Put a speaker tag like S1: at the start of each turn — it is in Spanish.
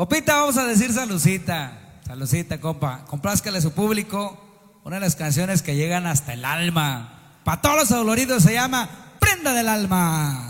S1: Compita, vamos a decir salucita. Salucita, compa. Complázcale a su público una de las canciones que llegan hasta el alma. Para todos los doloridos se llama Prenda del Alma.